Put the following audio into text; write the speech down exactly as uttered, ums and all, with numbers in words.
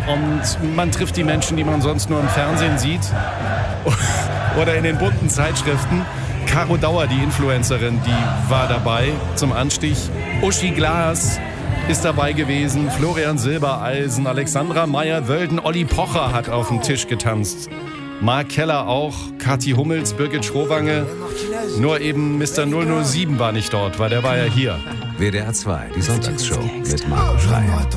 und man trifft die Menschen, die man sonst nur im Fernsehen sieht oder in den bunten Zeitschriften. Caro Dauer, die Influencerin, die war dabei zum Anstich. Uschi Glas ist dabei gewesen, Florian Silbereisen, Alexandra Meyer-Wölden, Olli Pocher hat auf dem Tisch getanzt. Mark Keller auch, Kathi Hummels, Birgit Schrowange. Nur eben Mister null null sieben war nicht dort, weil der war ja hier. W D R zwei, die Sonntagsshow mit Marco Schreier.